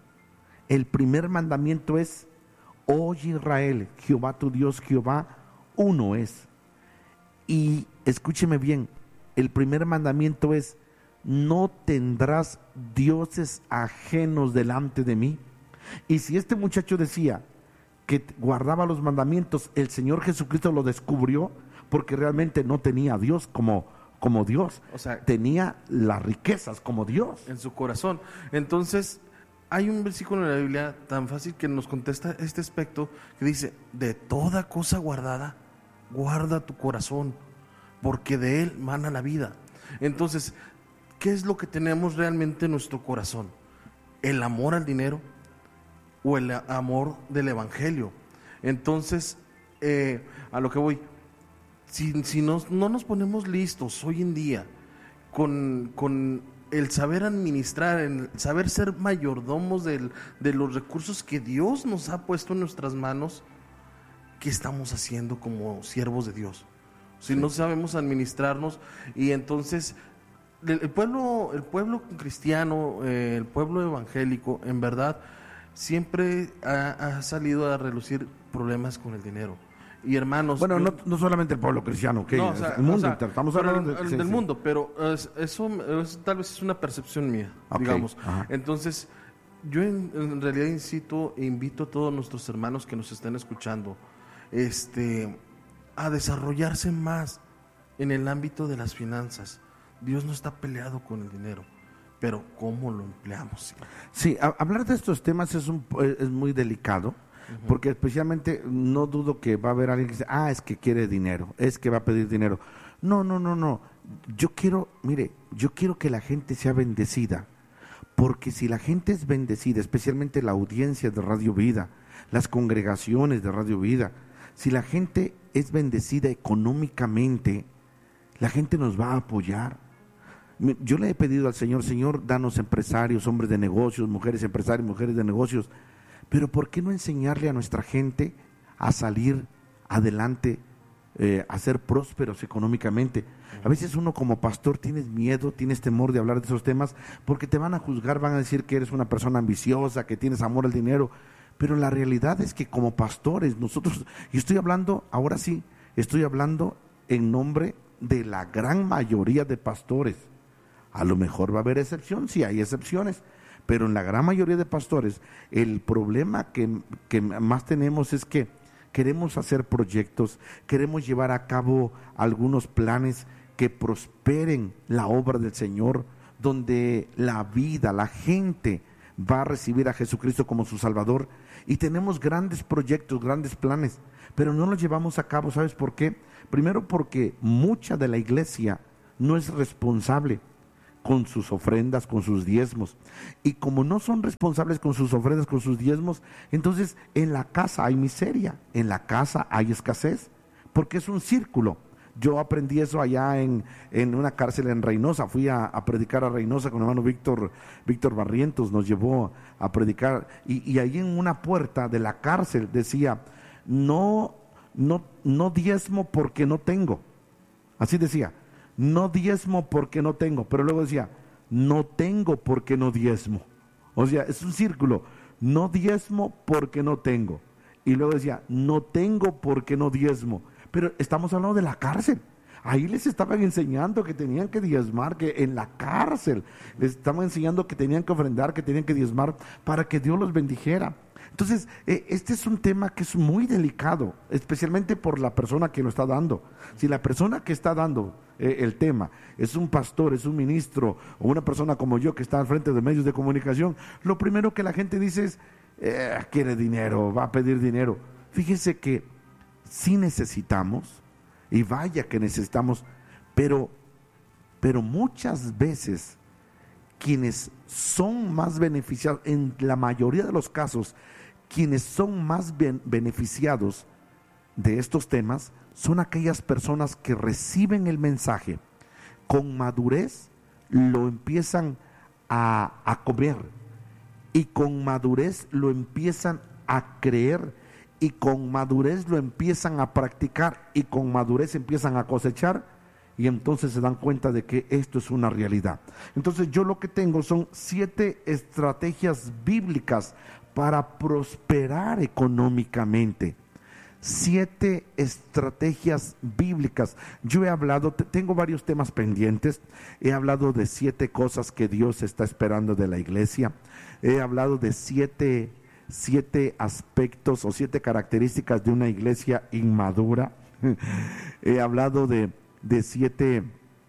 es: oye Israel, Jehová tu Dios, Jehová uno es. Y escúcheme bien, el primer mandamiento es: no tendrás dioses ajenos delante de mí. Y si este muchacho decía que guardaba los mandamientos, el Señor Jesucristo lo descubrió, porque realmente no tenía a Dios como Dios, o sea, tenía las riquezas como Dios en su corazón. Entonces, hay un versículo en la Biblia tan fácil que nos contesta este aspecto, que dice: de toda cosa guardada, guarda tu corazón, porque de él mana la vida. Entonces, ¿qué es lo que tenemos realmente en nuestro corazón? ¿El amor al dinero o el amor del evangelio? Entonces, a lo que voy, si no nos ponemos listos hoy en día con el saber administrar, el saber ser mayordomos de los recursos que Dios nos ha puesto en nuestras manos, ¿qué estamos haciendo como siervos de Dios? Si no sabemos administrarnos, y entonces el pueblo cristiano, el pueblo evangélico, en verdad, siempre ha salido a relucir problemas con el dinero. Y hermanos, bueno, no solamente el pueblo cristiano, okay, no, o sea, el mundo, estamos hablando del mundo, pero eso tal vez es una percepción mía, okay, digamos. Ajá. Entonces, yo en realidad invito a todos nuestros hermanos que nos estén escuchando, a desarrollarse más en el ámbito de las finanzas. Dios no está peleado con el dinero, pero ¿cómo lo empleamos? Sí, hablar de estos temas es muy delicado, porque especialmente no dudo que va a haber alguien que dice: es que quiere dinero, es que va a pedir dinero. No. Yo quiero que la gente sea bendecida, porque si la gente es bendecida, especialmente la audiencia de Radio Vida, las congregaciones de Radio Vida, si la gente es bendecida económicamente, la gente nos va a apoyar. Yo le he pedido al Señor: Señor, danos empresarios, hombres de negocios, mujeres empresarios, mujeres de negocios. Pero ¿por qué no enseñarle a nuestra gente a salir adelante, a ser prósperos económicamente? A veces uno como pastor tienes miedo, tienes temor de hablar de esos temas, porque te van a juzgar, van a decir que eres una persona ambiciosa, que tienes amor al dinero. Pero la realidad es que como pastores, nosotros, y estoy hablando en nombre de la gran mayoría de pastores. A lo mejor va a haber excepción, sí hay excepciones, pero en la gran mayoría de pastores, el problema que más tenemos es que queremos hacer proyectos, queremos llevar a cabo algunos planes que prosperen la obra del Señor, donde la vida, la gente va a recibir a Jesucristo como su Salvador, y tenemos grandes proyectos, grandes planes, pero no los llevamos a cabo. ¿Sabes por qué? Primero, porque mucha de la iglesia no es responsable con sus ofrendas, con sus diezmos, y como no son responsables con sus ofrendas, con sus diezmos, entonces en la casa hay miseria, en la casa hay escasez, porque es un círculo. Yo aprendí eso allá en una cárcel en Reynosa. Fui a predicar a Reynosa con el hermano Víctor Barrientos, nos llevó a predicar, y ahí en una puerta de la cárcel decía, no diezmo porque no tengo. Así decía, no diezmo porque no tengo, pero luego decía, no tengo porque no diezmo. O sea, es un círculo, no diezmo porque no tengo, y luego decía, no tengo porque no diezmo. Pero estamos hablando de la cárcel. Ahí les estaban enseñando que tenían que diezmar, que en la cárcel les estaban enseñando que tenían que ofrendar, que tenían que diezmar para que Dios los bendijera. Entonces, este es un tema que es muy delicado, especialmente por la persona que lo está dando. Si la persona que está dando el tema es un pastor, es un ministro, o una persona como yo que está al frente de medios de comunicación, lo primero que la gente dice es, quiere dinero, va a pedir dinero. Fíjese que sí necesitamos, y vaya que necesitamos, pero muchas veces quienes son más beneficiados, en la mayoría de los casos, quienes son más beneficiados de estos temas son aquellas personas que reciben el mensaje con madurez, lo empiezan a comer, y con madurez lo empiezan a creer, y con madurez lo empiezan a practicar, y con madurez empiezan a cosechar, y entonces se dan cuenta de que esto es una realidad. Entonces yo lo que tengo son 7 estrategias bíblicas para prosperar económicamente. 7 estrategias bíblicas. Yo he hablado, tengo varios temas pendientes. He hablado de 7 cosas que Dios está esperando de la iglesia. He hablado de 7 aspectos o 7 características de una iglesia inmadura. He hablado de 7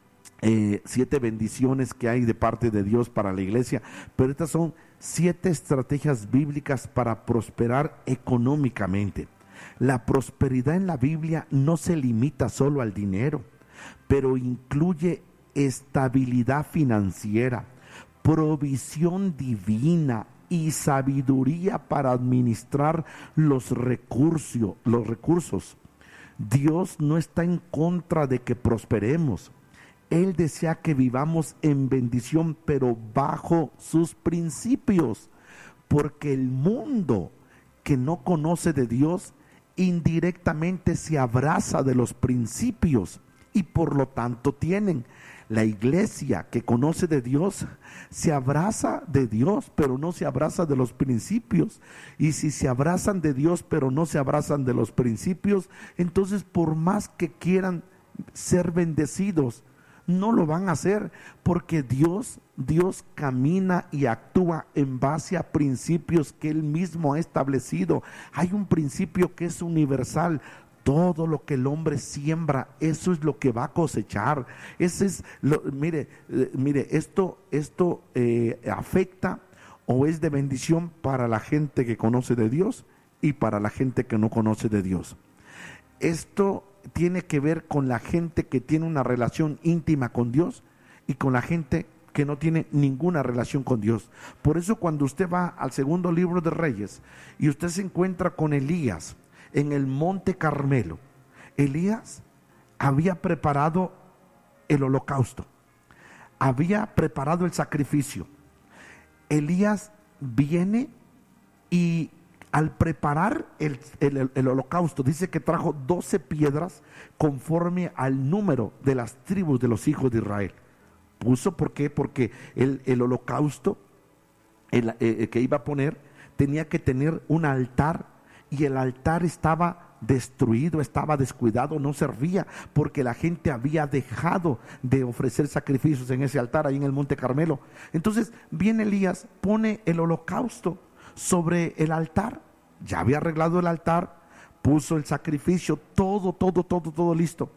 bendiciones que hay de parte de Dios para la iglesia, pero estas son 7 estrategias bíblicas para prosperar económicamente. La prosperidad en la Biblia no se limita solo al dinero, pero incluye estabilidad financiera, provisión divina y sabiduría para administrar los recursos. Dios no está en contra de que prosperemos. Él desea que vivamos en bendición, pero bajo sus principios, porque el mundo que no conoce de Dios indirectamente se abraza de los principios, y por lo tanto tienen. La iglesia que conoce de Dios se abraza de Dios, pero no se abraza de los principios. Y si se abrazan de Dios, pero no se abrazan de los principios, entonces por más que quieran ser bendecidos, no lo van a hacer, porque Dios camina y actúa en base a principios que Él mismo ha establecido. Hay un principio que es universal: todo lo que el hombre siembra, eso es lo que va a cosechar. Ese es mire, esto afecta o es de bendición para la gente que conoce de Dios y para la gente que no conoce de Dios. Esto tiene que ver con la gente que tiene una relación íntima con Dios y con la gente que no tiene ninguna relación con Dios. Por eso cuando usted va al segundo libro de Reyes y usted se encuentra con Elías en el monte Carmelo, Elías había preparado el holocausto, había preparado el sacrificio. Elías viene y al preparar el holocausto, dice que trajo 12 piedras conforme al número de las tribus de los hijos de Israel. Puso, ¿por qué? Porque el holocausto que iba a poner tenía que tener un altar, y el altar estaba destruido, estaba descuidado, no servía, porque la gente había dejado de ofrecer sacrificios en ese altar ahí en el monte Carmelo. Entonces viene Elías, pone el holocausto sobre el altar. Ya había arreglado el altar, puso el sacrificio, todo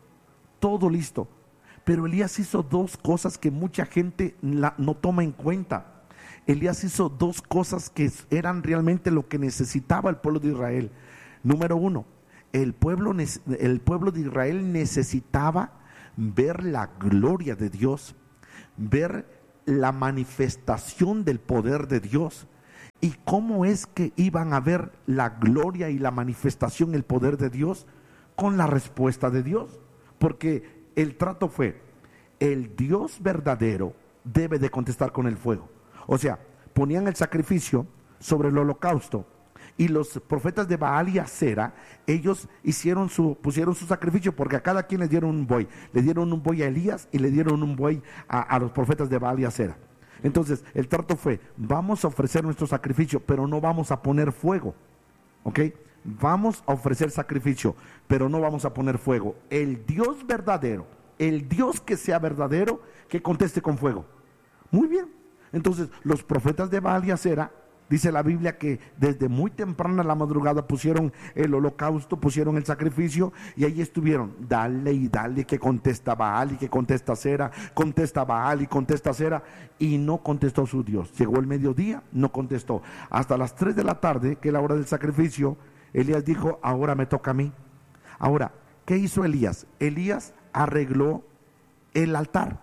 listo. Pero Elías hizo dos cosas que mucha gente no toma en cuenta. Elías hizo dos cosas que eran realmente lo que necesitaba el pueblo de Israel. Número uno, el pueblo de Israel necesitaba ver la gloria de Dios, ver la manifestación del poder de Dios. ¿Y cómo es que iban a ver la gloria y la manifestación, el poder de Dios? Con la respuesta de Dios. Porque el trato fue, el Dios verdadero debe de contestar con el fuego. O sea, ponían el sacrificio sobre el holocausto, y los profetas de Baal y Acera, ellos pusieron su sacrificio, porque a cada quien les dieron un buey. Le dieron un buey a Elías y le dieron un buey a los profetas de Baal y Acera. Entonces el trato fue, vamos a ofrecer nuestro sacrificio, pero no vamos a poner fuego, ¿ok? Vamos a ofrecer sacrificio, pero no vamos a poner fuego. El Dios verdadero, el Dios que sea verdadero, que conteste con fuego. Muy bien. Entonces los profetas de Baal y Acera, dice la Biblia que desde muy temprana la madrugada pusieron el holocausto, pusieron el sacrificio, y ahí estuvieron, dale y dale, que contesta Baal y que contesta Acera, contesta Baal y contesta Acera, y no contestó su Dios. Llegó el mediodía, no contestó. Hasta las 3 de la tarde, que es la hora del sacrificio, Elías dijo, ahora me toca a mí. Ahora, ¿qué hizo Elías? Elías arregló el altar.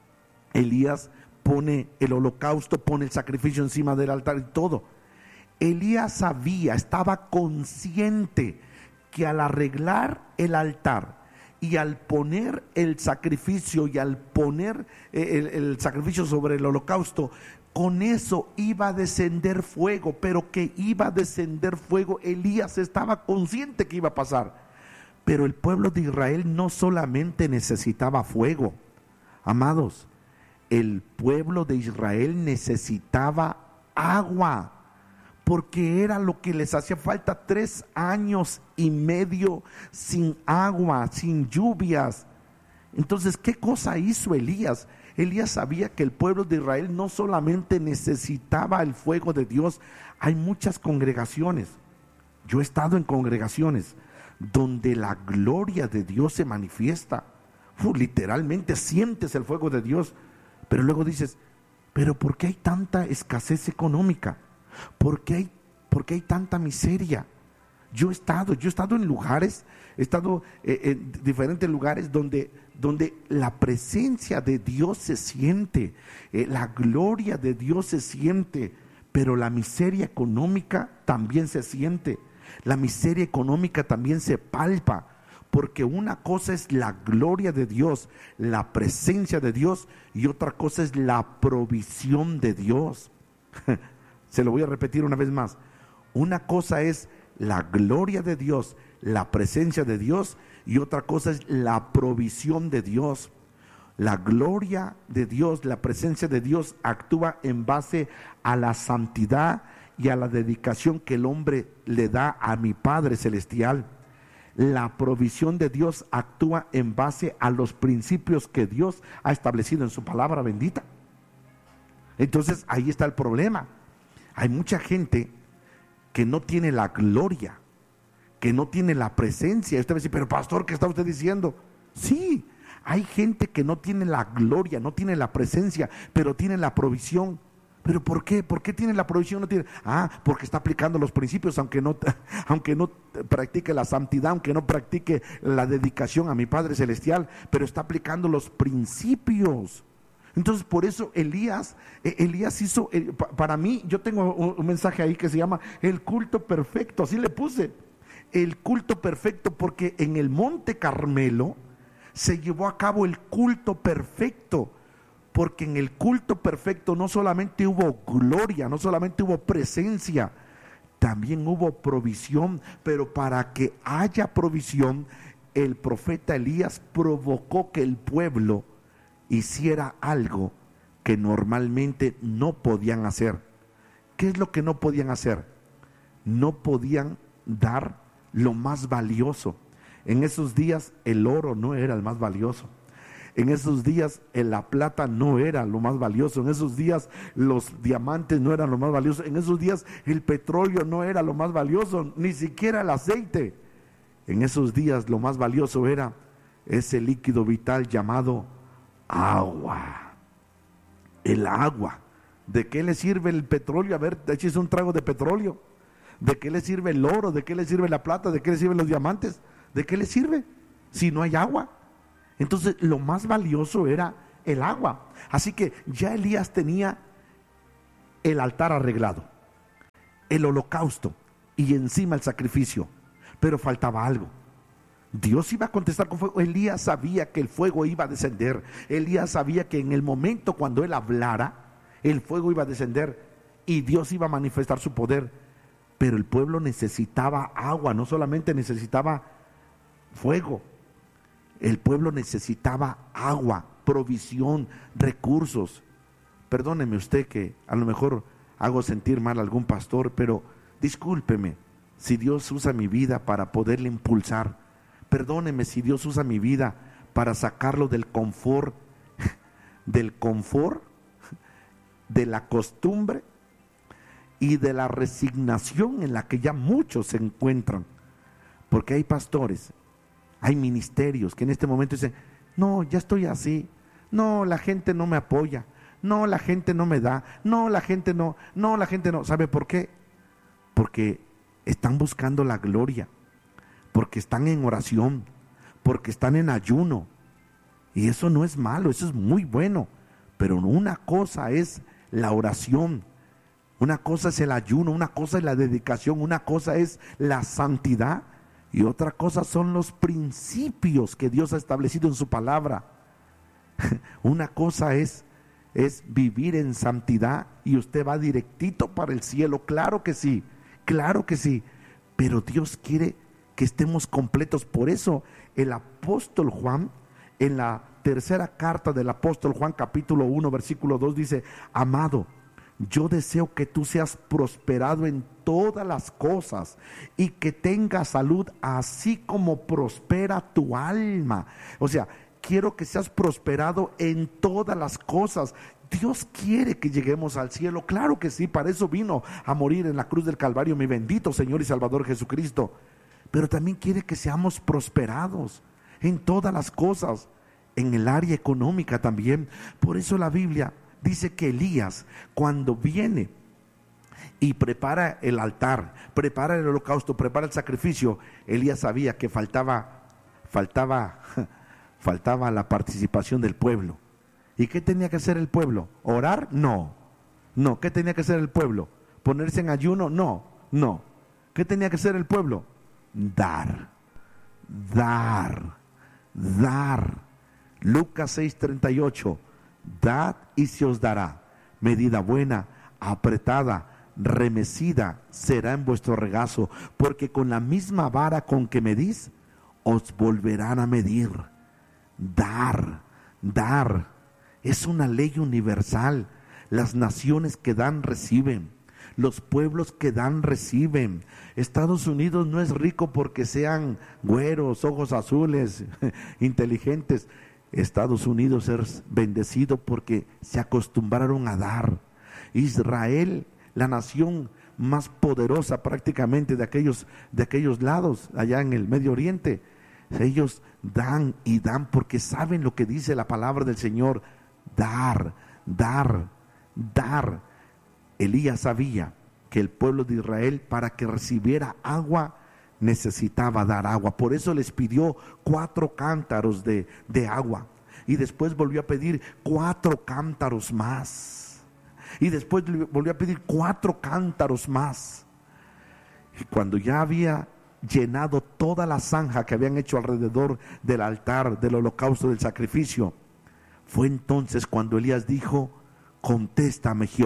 Elías pone el holocausto, pone el sacrificio encima del altar y todo. Elías estaba consciente que al arreglar el altar y al poner el sacrificio y al poner el sacrificio sobre el holocausto, con eso iba a descender fuego. Pero que iba a descender fuego, Elías estaba consciente que iba a pasar. Pero el pueblo de Israel no solamente necesitaba fuego, amados, el pueblo de Israel necesitaba agua, porque era lo que les hacía falta. 3 años y medio sin agua, sin lluvias. Entonces, ¿qué cosa hizo Elías? Elías sabía que el pueblo de Israel no solamente necesitaba el fuego de Dios. Hay muchas congregaciones, yo he estado en congregaciones donde la gloria de Dios se manifiesta. Literalmente sientes el fuego de Dios. Pero luego dices, ¿pero por qué hay tanta escasez económica? ¿Por qué hay tanta miseria? Yo he estado en lugares, en diferentes lugares donde la presencia de Dios se siente, la gloria de Dios se siente, pero la miseria económica también se siente, la miseria económica también se palpa. Porque una cosa es la gloria de Dios, la presencia de Dios, y otra cosa es la provisión de Dios. Se lo voy a repetir una vez más. Una cosa es la gloria de Dios, la presencia de Dios, y otra cosa es la provisión de Dios. La gloria de Dios, la presencia de Dios actúa en base a la santidad y a la dedicación que el hombre le da a mi Padre Celestial. La provisión de Dios actúa en base a los principios que Dios ha establecido en su palabra bendita. Entonces ahí está el problema. Hay mucha gente que no tiene la gloria, que no tiene la presencia. Usted va a decir, pero pastor, ¿qué está usted diciendo? Sí, hay gente que no tiene la gloria, no tiene la presencia, pero tiene la provisión. ¿Pero por qué? ¿Por qué tiene la provisión? No tiene. Porque está aplicando los principios, aunque no practique la santidad, aunque no practique la dedicación a mi Padre Celestial, pero está aplicando los principios. Entonces, por eso Elías hizo, para mí, yo tengo un mensaje ahí que se llama el culto perfecto, así le puse, el culto perfecto, porque en el Monte Carmelo se llevó a cabo el culto perfecto. Porque en el culto perfecto no solamente hubo gloria, no solamente hubo presencia, también hubo provisión. Pero para que haya provisión, el profeta Elías provocó que el pueblo hiciera algo que normalmente no podían hacer. ¿Qué es lo que no podían hacer? No podían dar lo más valioso. En esos días el oro no era el más valioso. En esos días la plata no era lo más valioso. En esos días los diamantes no eran lo más valioso. En esos días el petróleo no era lo más valioso, ni siquiera el aceite. en esos días lo más valioso era ese líquido vital llamado agua. El agua. ¿De qué le sirve el petróleo? A ver, échese un trago de petróleo. ¿De qué le sirve el oro? ¿De qué le sirve la plata? ¿De qué le sirven los diamantes? ¿De qué le sirve si no hay agua? Entonces lo más valioso era el agua. Así que ya Elías tenía el altar arreglado, el holocausto y encima el sacrificio, pero faltaba algo. Dios iba a contestar con fuego. Elías sabía que el fuego iba a descender. Elías sabía que en el momento cuando él hablara, el fuego iba a descender y Dios iba a manifestar su poder. Pero el pueblo necesitaba agua, no solamente necesitaba fuego. El pueblo necesitaba agua, provisión, recursos. Perdóneme usted que a lo mejor hago sentir mal a algún pastor, pero discúlpeme si Dios usa mi vida para poderle impulsar. Perdóneme si Dios usa mi vida para sacarlo del confort, de la costumbre y de la resignación en la que ya muchos se encuentran. Porque hay pastores, hay ministerios que en este momento dicen: no, ya estoy así, no, la gente no me apoya, no, la gente no me da, no, la gente no. ¿Sabe por qué? Porque están buscando la gloria, porque están en oración, porque están en ayuno. Y eso no es malo, eso es muy bueno. Pero una cosa es la oración, una cosa es el ayuno, una cosa es la dedicación, una cosa es la santidad y otra cosa son los principios que Dios ha establecido en su palabra. Una cosa es vivir en santidad y usted va directito para el cielo. Claro que sí, pero Dios quiere que estemos completos. Por eso el apóstol Juan, en la tercera carta del apóstol Juan, capítulo 1, versículo 2, dice: amado, yo deseo que tú seas prosperado en todas las cosas y que tengas salud, así como prospera tu alma. O sea, quiero que seas prosperado en todas las cosas. Dios quiere que lleguemos al cielo, claro que sí, para eso vino a morir en la cruz del Calvario mi bendito Señor y Salvador Jesucristo. Pero también quiere que seamos prosperados en todas las cosas, en el área económica también. Por eso la Biblia dice que Elías, cuando viene y prepara el altar, prepara el holocausto, prepara el sacrificio, Elías sabía que faltaba la participación del pueblo. ¿Y qué tenía que hacer el pueblo? ¿Orar? No. ¿Qué tenía que hacer el pueblo? ¿Ponerse en ayuno? No. ¿Qué tenía que hacer el pueblo? Dar. Lucas 6:38: dad y se os dará, medida buena, apretada, remecida será en vuestro regazo, porque con la misma vara con que medís, os volverán a medir. Dar es una ley universal. Las naciones que dan reciben, los pueblos que dan reciben. Estados Unidos no es rico porque sean güeros, ojos azules, inteligentes. Estados Unidos es bendecido porque se acostumbraron a dar. Israel, la nación más poderosa prácticamente de aquellos lados, allá en el Medio Oriente, ellos dan y dan porque saben lo que dice la palabra del Señor: dar. Elías sabía que el pueblo de Israel, para que recibiera agua, necesitaba dar agua. Por eso les pidió 4 cántaros de agua, y después volvió a pedir 4 cántaros más, y después volvió a pedir 4 cántaros más. Y cuando ya había llenado toda la zanja que habían hecho alrededor del altar, del holocausto, del sacrificio, fue entonces cuando Elías dijo: contéstame, Jehová.